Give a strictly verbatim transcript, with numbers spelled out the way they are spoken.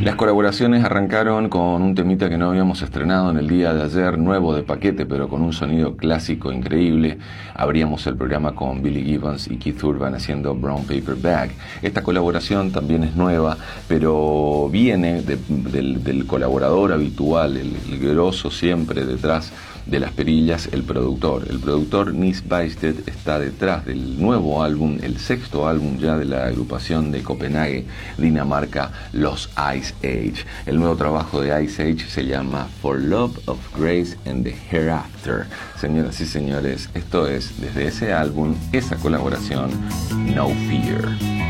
Las colaboraciones arrancaron con un temita que no habíamos estrenado en el día de ayer, nuevo de paquete, pero con un sonido clásico increíble. Abríamos el programa con Billy Gibbons y Keith Urban haciendo Brown Paper Bag. Esta colaboración también es nueva, pero viene de, del, del colaborador habitual, el, el grosso siempre detrás de las perillas, el productor. El productor Nis Bystedt está detrás del nuevo álbum, el sexto álbum ya de la agrupación de Copenhague, Dinamarca, los Ice Age. El nuevo trabajo de Ice Age se llama For Love of Grace and the Hereafter. Señoras y señores, esto es desde ese álbum, esa colaboración, No Fear.